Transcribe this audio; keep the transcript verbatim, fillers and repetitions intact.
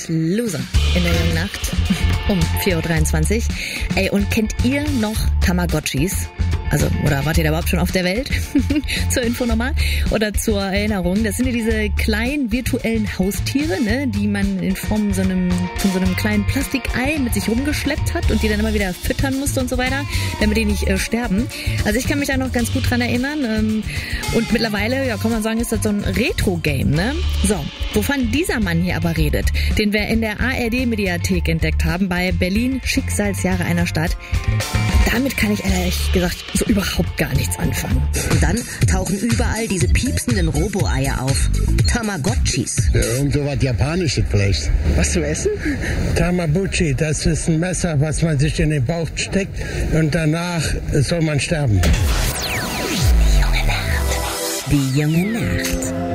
Loser in der jungen Nacht um vier Uhr dreiundzwanzig. Ey, und kennt ihr noch Tamagotchis? Also, oder wart ihr da überhaupt schon auf der Welt? Zur Info nochmal. Oder zur Erinnerung. Das sind ja diese kleinen virtuellen Haustiere, ne, die man in Form so einem, von so einem kleinen Plastikei mit sich rumgeschleppt hat und die dann immer wieder füttern musste und so weiter, damit die nicht äh, sterben. Also ich kann mich da noch ganz gut dran erinnern. Ähm, und mittlerweile, ja, kann man sagen, ist das so ein Retro-Game, ne? So, wovon dieser Mann hier aber redet, den wir in der A R D-Mediathek entdeckt haben, bei Berlin Schicksalsjahre einer Stadt, damit kann ich ehrlich gesagt so überhaupt gar nichts anfangen. Und dann tauchen überall diese piepsenden Robo-Eier auf. Tamagotchis. Ja, irgend so was Japanisches vielleicht. Was zum Essen? Tamagotchi, das ist ein Messer, was man sich in den Bauch steckt und danach soll man sterben. Die junge Nacht. Die junge Nacht.